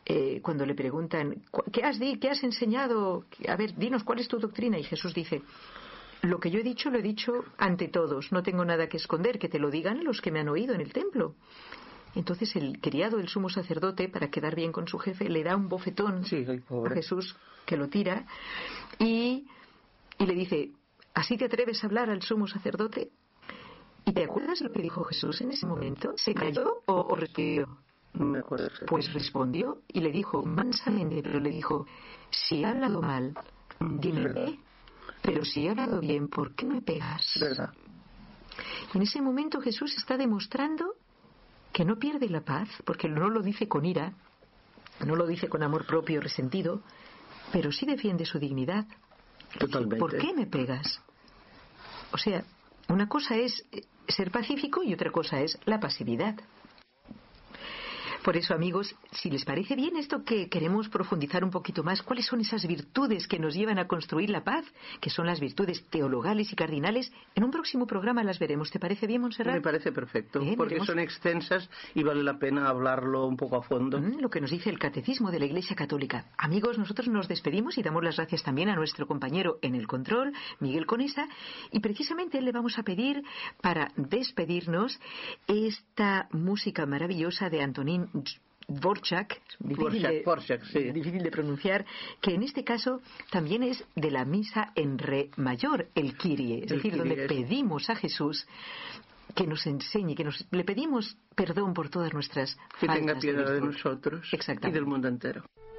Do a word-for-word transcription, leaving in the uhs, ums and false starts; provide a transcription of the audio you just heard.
eh, cuando le preguntan, ¿qué has, di, ¿qué has enseñado? A ver, dinos, ¿cuál es tu doctrina? Y Jesús dice, lo que yo he dicho lo he dicho ante todos, no tengo nada que esconder, que te lo digan los que me han oído en el templo. Entonces el criado del sumo sacerdote, para quedar bien con su jefe, le da un bofetón sí, a Jesús, que lo tira, y, y le dice, ¿así te atreves a hablar al sumo sacerdote? ¿Y te acuerdas lo que dijo Jesús en ese momento? ¿Se calló o, o respondió? No me acuerdo. Pues respondió y le dijo mansamente, pero le dijo, si he hablado mal, dime, pero si he hablado bien, ¿por qué me pegas? ¿Verdad? Y en ese momento Jesús está demostrando que no pierde la paz, porque no lo dice con ira, no lo dice con amor propio resentido, pero sí defiende su dignidad. Totalmente. ¿Por qué me pegas? O sea, una cosa es ser pacífico y otra cosa es la pasividad. Por eso, amigos, si les parece bien esto que queremos profundizar un poquito más, ¿cuáles son esas virtudes que nos llevan a construir la paz? Que son las virtudes teologales y cardinales. En un próximo programa las veremos. ¿Te parece bien, Montserrat? Me parece perfecto, Bien, porque veremos. son extensas y vale la pena hablarlo un poco a fondo. Mm, lo que nos dice el Catecismo de la Iglesia Católica. Amigos, nosotros nos despedimos y damos las gracias también a nuestro compañero en el control, Miguel Conesa, y precisamente le vamos a pedir, para despedirnos, esta música maravillosa de Antonín Dvorak, difícil, de, Dvorak, sí. difícil de pronunciar, que en este caso también es de la misa en re mayor, el Kyrie, es el decir, Kyrie donde es... pedimos a Jesús que nos enseñe, que nos le pedimos perdón por todas nuestras que faltas, tenga piedad de nosotros y del mundo entero.